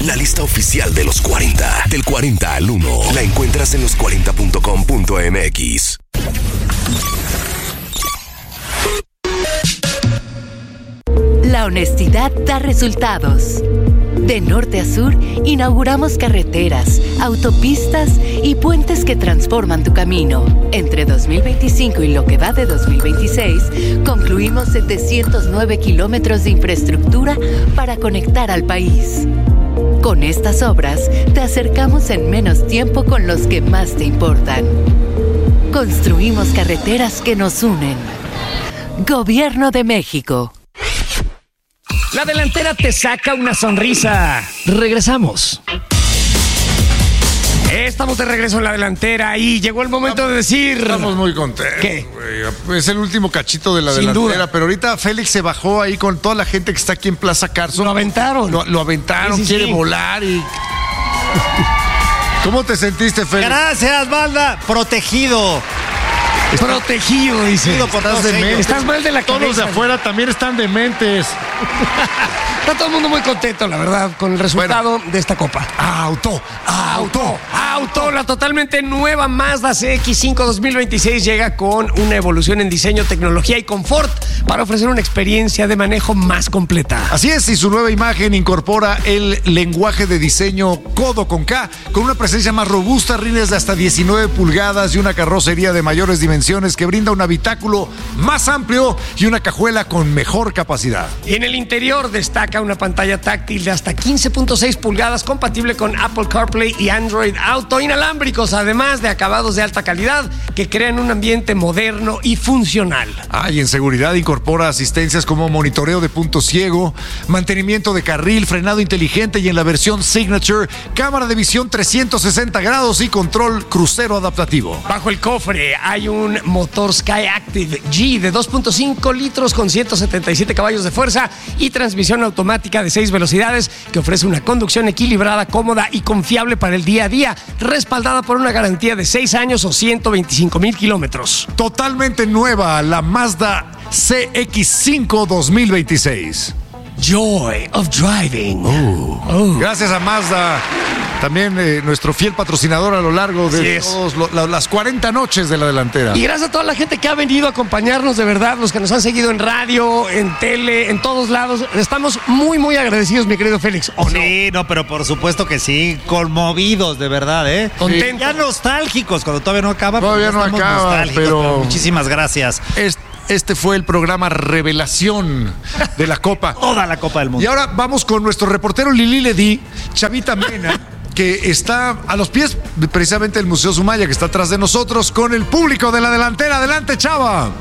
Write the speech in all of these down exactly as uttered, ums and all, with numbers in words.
La lista oficial de los cuarenta, del cuarenta al uno, la encuentras en los cuarenta punto com punto m x. La honestidad da resultados. De norte a sur, inauguramos carreteras, autopistas y puentes que transforman tu camino. Entre dos mil veinticinco y lo que va de dos mil veintiséis, concluimos setecientos nueve kilómetros de infraestructura para conectar al país. Con estas obras, te acercamos en menos tiempo con los que más te importan. Construimos carreteras que nos unen. Gobierno de México. La delantera te saca una sonrisa. Regresamos. Estamos de regreso en la delantera y llegó el momento estamos, de decir... Estamos muy contentos. ¿Qué? Güey. Es el último cachito de la Sin delantera, duda. pero ahorita Félix se bajó ahí con toda la gente que está aquí en Plaza Carso. Lo aventaron. Lo, lo aventaron, Sí, sí, quiere sí. volar y... ¿Cómo te sentiste, Félix? Gracias, banda. Protegido. Está protegido, dice. Protegido por Estás todos demente. ellos. Estás mal de la Todos cabeza. de afuera también están dementes. Está todo el mundo muy contento, la verdad, con el resultado de esta copa. Auto, auto. Auto, la totalmente nueva Mazda C X cinco dos mil veintiséis llega con una evolución en diseño, tecnología y confort para ofrecer una experiencia de manejo más completa. Así es, y su nueva imagen incorpora el lenguaje de diseño codo con K, con una presencia más robusta, rines de hasta diecinueve pulgadas y una carrocería de mayores dimensiones que brinda un habitáculo más amplio y una cajuela con mejor capacidad. Y en el interior destaca una pantalla táctil de hasta quince punto seis pulgadas compatible con Apple CarPlay y Android Auto, inalámbricos, además de acabados de alta calidad que crean un ambiente moderno y funcional. Ah, y en seguridad incorpora asistencias como monitoreo de punto ciego, mantenimiento de carril, frenado inteligente y en la versión Signature, cámara de visión trescientos sesenta grados y control crucero adaptativo. Bajo el cofre hay un motor Skyactiv G de dos punto cinco litros con ciento setenta y siete caballos de fuerza y transmisión automática de seis velocidades que ofrece una conducción equilibrada, cómoda y confiable para el día a día, respaldada por una garantía de seis años o ciento veinticinco mil kilómetros. Totalmente nueva, la Mazda C X cinco dos mil veintiséis. Joy of driving. Oh. Oh. Gracias a Mazda, también eh, nuestro fiel patrocinador a lo largo de todos lo, la, las cuarenta noches de la delantera. Y gracias a toda la gente que ha venido a acompañarnos, de verdad, los que nos han seguido en radio, en tele, en todos lados. Estamos muy, muy agradecidos, mi querido Félix. ¿O no? Sí, no, pero por supuesto que sí. Conmovidos, de verdad, ¿eh? Contentos. Ya nostálgicos, cuando todavía no acaba. Todavía no estamos acaba, nostálgicos, pero- Muchísimas gracias. Este, este fue el programa Revelación de la Copa. Toda la Copa del Mundo. Y ahora vamos con nuestro reportero Lili Ledí, Chavita Mena, que está a los pies de precisamente del Museo Sumaya, que está atrás de nosotros, con el público de la delantera. Adelante, Chava.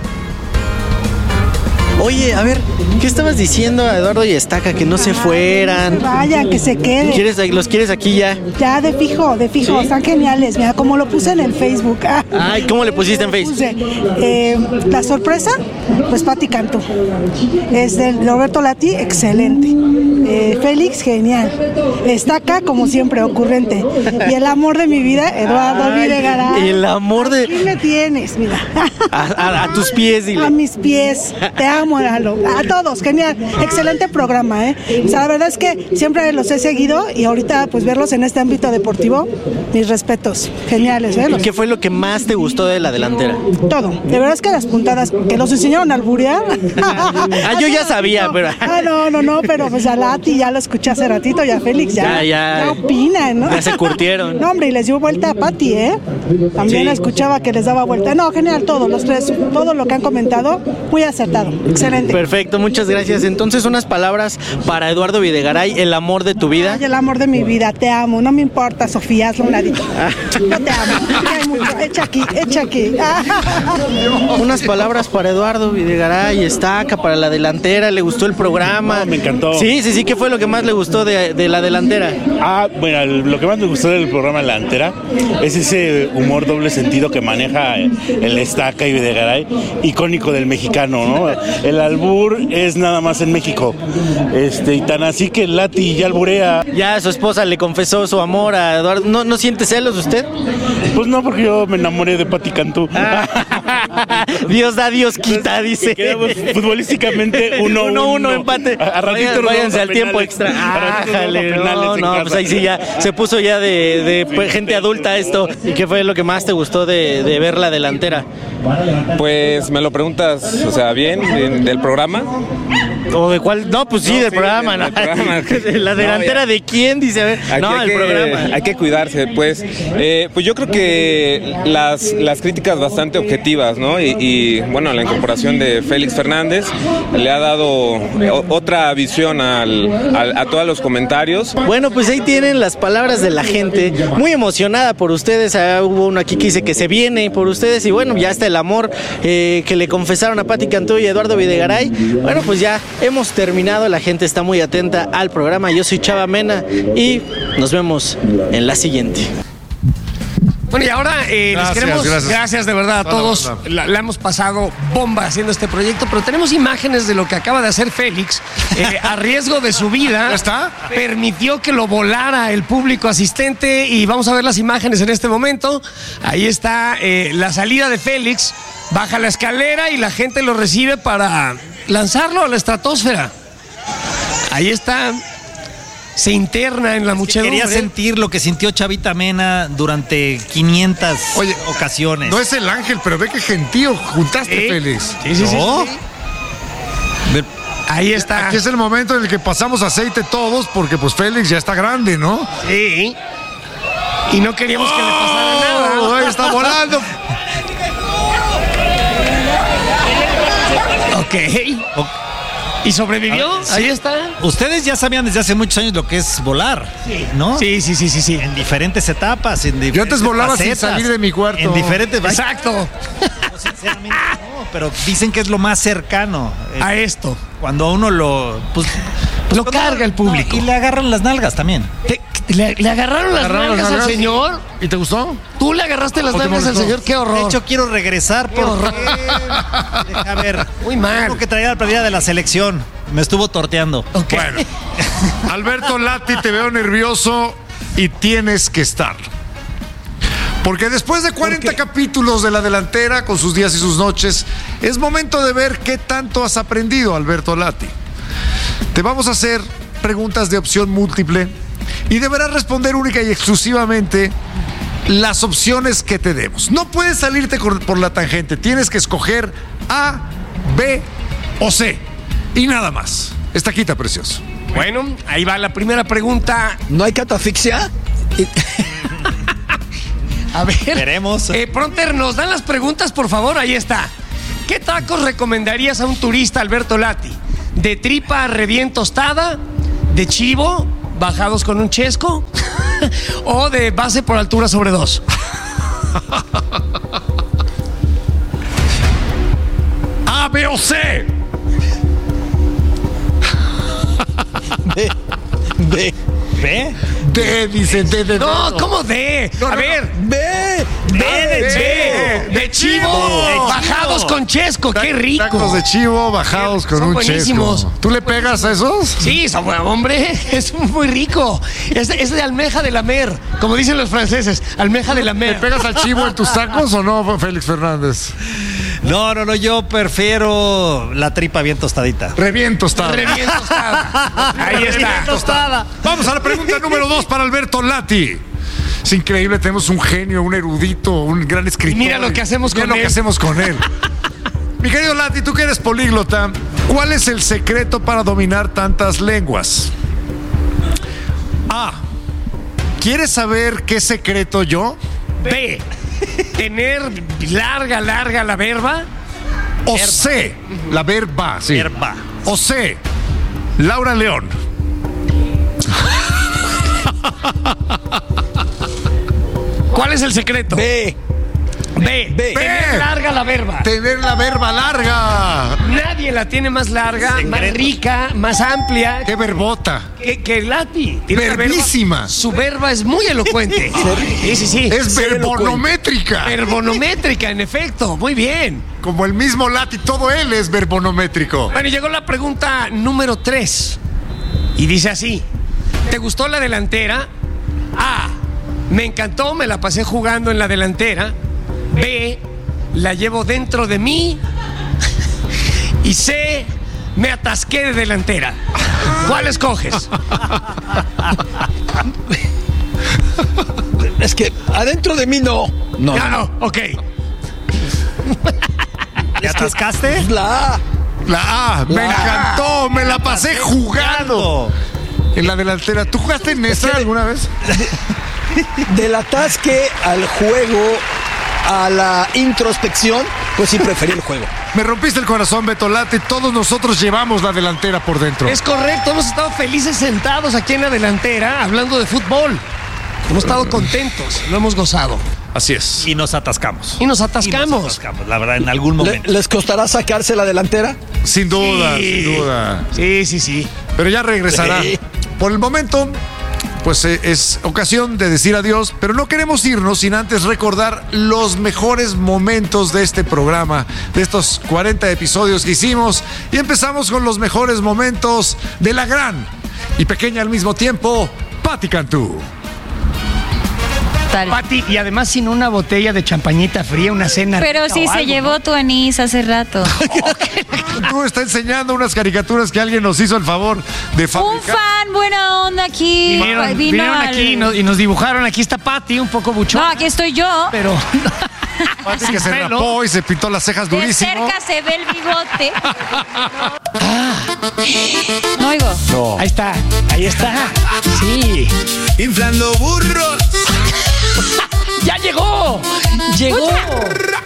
Oye, a ver, ¿qué estabas diciendo a Eduardo y Estaca? Que no se fueran. Vaya, que se quede. ¿Quieres, ¿Los quieres aquí ya? Ya, de fijo, de fijo. ¿Sí? Están geniales. Mira, como lo puse en el Facebook. Ah, Ay, ¿cómo le pusiste en Facebook? puse, eh, la sorpresa, pues Pati Cantú. Es de Roberto Lati, excelente. Eh, Félix, genial. Estaca, como siempre, ocurrente. Y el amor de mi vida, Eduardo Ay, Videgaray. el amor de- Aquí me tienes, mira. A, a- a tus pies, dile. A mis pies. Te amo, Lalo. A todos, genial. Excelente programa, ¿eh? O sea, la verdad es que siempre los he seguido y ahorita, pues, verlos en este ámbito deportivo, mis respetos. Geniales, ¿eh? ¿Y Los- qué fue lo que más te gustó de la delantera? Todo. De verdad es que las puntadas que los enseñaron a alburear. Ah, yo ya sabía, pero- Ah, no, no, no, pero pues a Lati ya lo escuché hace ratito y a Félix ya. Ya, ya. Ya opinan, ¿no? Ya se curtieron. No, hombre, y les dio vuelta a Pati, ¿eh? También Sí. escuchaba que les daba vuelta. No, genial, todos los tres. Todo lo que han comentado, muy acertado. Excelente. Perfecto, muchas gracias. Entonces, unas palabras para Eduardo Videgaray, el amor de tu vida. Ay, el amor de mi vida, te amo. No me importa, Sofía, hazlo a un ladito. Yo te amo. Te amo mucho. Echa aquí, echa aquí. Unas palabras para Eduardo Videgaray, Estaca, para la delantera. ¿Le gustó el programa? No, me encantó. Sí, sí, sí. ¿Qué fue lo que más le gustó de, de la delantera? Ah, bueno, lo que más me gustó del programa La Delantera es ese humor doble sentido que maneja el Estaca y Videgaray, icónico del mexicano, ¿no? El albur es nada más en México. Este, y tan así que Lati ya alburea. Ya su esposa le confesó su amor a Eduardo. ¿No, no siente celos usted? Pues no, porque yo me enamoré de Pati Cantú. Dios da, Dios quita, dice. Quedamos futbolísticamente uno uno. uno, uno, empate. A, a ratito Vayan, nos váyanse vamos a al tiempo penales. extra. A ratito nos vamos a Ájale, penales no, en no, casa. pues ahí sí ya se puso ya de, de pues, gente adulta esto. ¿Y qué fue lo que más te gustó de, de ver la delantera? Pues me lo preguntas, o sea, bien, de- del programa. ¿O de cuál? No, pues sí, No, del sí, programa. del- ¿no? del programa. ¿La delantera No, ya. de quién? Dice, a ver. Aquí no, hay el que, programa. hay que cuidarse, pues. Eh, pues yo creo que las, las críticas bastante objetivas, ¿no? Y, y, bueno, la incorporación de Félix Fernández le ha dado o- otra visión al, al- a todos los comentarios. Bueno, pues ahí tienen las palabras de la gente, muy emocionada por ustedes. Ah, hubo uno aquí que dice que se viene por ustedes y bueno, ya está el amor eh, que le confesaron a Pati Cantú y a Eduardo Videgaray. Bueno, pues ya hemos terminado, la gente está muy atenta al programa. Yo soy Chava Mena y nos vemos en la siguiente. Bueno, y ahora eh, Gracias, les queremos, gracias. gracias de verdad a Toda la todos. onda. La, la hemos pasado bomba haciendo este proyecto, pero tenemos imágenes de lo que acaba de hacer Félix. Eh, a riesgo de su vida, ¿Ya está? permitió que lo volara el público asistente y vamos a ver las imágenes en este momento. Ahí está eh, la salida de Félix, baja la escalera y la gente lo recibe para lanzarlo a la estratosfera. Ahí está. Se interna en la muchedumbre. Quería sentir lo que sintió Chavita Mena durante quinientas Oye, ocasiones. No es el ángel, pero ve que gentío juntaste, Sí. Félix. Sí, sí, sí, ¿No? sí. Ahí está. Aquí es el momento en el que pasamos aceite todos, porque pues Félix ya está grande, ¿no? Sí. Y no queríamos que le pasara Oh, nada. ahí está volando. Ok. ¿Y sobrevivió? A ver, sí. Ahí está. Ustedes ya sabían desde hace muchos años lo que es volar, ¿no? Sí, sí, sí, sí, sí. En diferentes etapas, en diferentes Yo antes volaba sin facetas, salir de mi cuarto. En diferentes... Exacto. Yo sinceramente no, pero dicen que es lo más cercano. eh, A esto. Cuando a uno lo... Pues, Lo carga el público. no, y le agarran las nalgas también. ¿Te- ¿Le, le agarraron las ¿Agarraron nalgas las al nalgas? señor? ¿Y te gustó? ¿Tú le agarraste las ¿O te nalgas al molestó? señor? ¡Qué horror! De hecho, quiero regresar Qué porque... horror. Deja ver. Muy mal. Tengo que traer la perdida de la selección. Me estuvo torteando. Ok. Bueno, Alberto Lati, te veo nervioso y tienes que estar. Porque después de cuarenta capítulos de La Delantera, con sus días y sus noches, es momento de ver qué tanto has aprendido, Alberto Lati. Te vamos a hacer preguntas de opción múltiple y deberás responder única y exclusivamente las opciones que te demos. No puedes salirte por por la tangente, tienes que escoger A, B o C. Y nada más. Esta quita, precioso. Bueno, ahí va la primera pregunta. ¿No hay catafixia? A ver. Veremos. Eh, Pronter, ¿nos dan las preguntas, por favor? Ahí está. ¿Qué tacos recomendarías a un turista, Alberto Lati? ¿De tripa recién tostada? ¿De chivo, bajados con un chesco? ¿O de base por altura sobre dos? A, B o C. ¿Ve? ¿Ve? ¿Ve? D, dice D de No, dedo. ¿cómo de? No, A no, ver. ¡Ve! De, Ah, de, de chivo. chivo. De chivo. De chivo. Bajados con chesco. ¡Qué rico! Tacos de chivo bajados con Son un buenísimos. chesco. ¿Tú le pegas a esos? Sí, son- hombre, es muy rico. Es de, es de almeja de la mer, como dicen los franceses, almeja de la ¿Le mer. pegas al chivo en tus tacos o no, Félix Fernández? No, no, no, yo prefiero la tripa bien tostadita. Reviento está. Re bien tostada. Ahí está. Tostada. Vamos a la pregunta número dos para Alberto Lati. Es increíble, tenemos un genio, un erudito, un gran escritor. Y mira lo que hacemos Mira con lo él. que hacemos con él. Mi querido Lati, tú que eres políglota, ¿cuál es el secreto para dominar tantas lenguas? A. ¿Quieres saber qué secreto yo? B. Tener larga, larga la verba. O C. La verba, sí. Verba. O C. Laura León. ¿Cuál es el secreto? ¡Ve! B. B. Tener larga la verba. Tener la verba larga. Nadie la tiene más larga, más rica, más amplia Qué verbota. que, que Lati. Tiene una verba- Verbísima. Su verba es muy elocuente. Sí, sí, sí. Es verbonométrica. Verbonométrica, en efecto. Muy bien. Como el mismo Lati, todo él es verbonométrico. Bueno, y llegó la pregunta número tres. Y dice así: ¿te gustó la delantera? A. Me encantó, me la pasé jugando en la delantera. B. la llevo dentro de mí. Y C, me atasqué de delantera. ¿Cuál escoges? Es que adentro de mí no. No. Ah, no, ok. ¿Te atascaste? La A. La A, me encantó, me la pasé jugando. En la delantera. ¿Tú jugaste en esa alguna vez? Del atasque al juego, a la introspección, pues sí preferí el juego. Me rompiste el corazón, Betolate. Todos nosotros llevamos la delantera por dentro. Es correcto, hemos estado felices sentados aquí en la delantera hablando de fútbol. Hemos estado contentos, lo hemos gozado. Así es. Y nos atascamos. Y nos atascamos. Y nos atascamos, la verdad, en algún ¿Le- momento. ¿Les costará sacarse la delantera? Sin duda, Sí. sin duda. Sí, sí, sí. Pero ya regresará. Sí. Por el momento, pues eh, es ocasión de decir adiós, pero no queremos irnos sin antes recordar los mejores momentos de este programa, de estos cuarenta episodios que hicimos. Y empezamos con los mejores momentos de la gran y pequeña al mismo tiempo, Pati Cantú. Tal. Pati, y además sin una botella de champañita fría, una cena. Pero rica sí o se algo, llevó ¿no? tu anís hace rato. Tú está enseñando unas caricaturas que alguien nos hizo el favor de Un fabricar. fan buena onda aquí. Vinieron, Vino vinieron al- aquí y nos, y nos dibujaron. Aquí está Pati, un poco buchón. No, aquí estoy yo. Pero. Pati que sin se pelo. rapó y se pintó las cejas De durísimo. cerca se ve el bigote. No oigo. Ahí está, ahí está. Sí. Inflando burros. ¡Ya llegó! ¡Llegó!